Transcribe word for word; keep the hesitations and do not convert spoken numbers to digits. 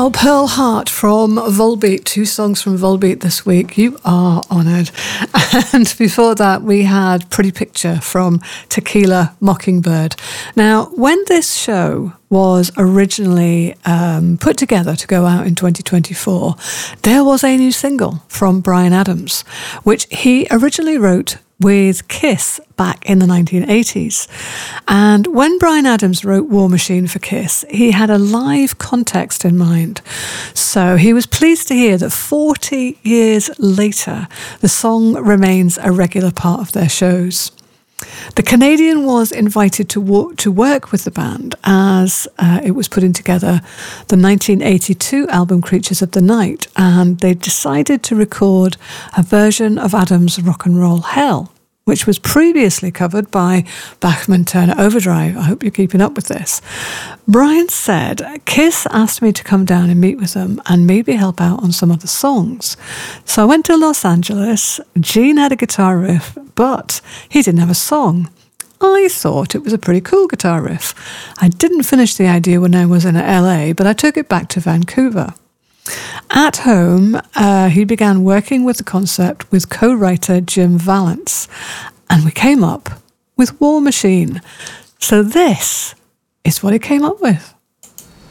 Oh, Pearl Heart from Volbeat, two songs from Volbeat this week. You are honoured. And before that, we had Pretty Picture from Tequila Mockingbird. Now, when this show was originally um, put together to go out in twenty twenty-four, there was a new single from Bryan Adams, which he originally wrote with Kiss back in the nineteen eighties. And when Bryan Adams wrote War Machine for Kiss, he had a live context in mind. So he was pleased to hear that forty years later, the song remains a regular part of their shows. The Canadian was invited to, wo- to work with the band as uh, it was putting together the nineteen eighty-two album Creatures of the Night, and they decided to record a version of Adams' Rock and Roll Hell, which was previously covered by Bachman Turner Overdrive. I hope you're keeping up with this. Bryan said, Kiss asked me to come down and meet with them and maybe help out on some of the songs. So I went to Los Angeles. Gene had a guitar riff, but he didn't have a song. I thought it was a pretty cool guitar riff. I didn't finish the idea when I was in L A, but I took it back to Vancouver. At home, uh, he began working with the concept with co-writer Jim Vallance, and we came up with War Machine. So this is what he came up with.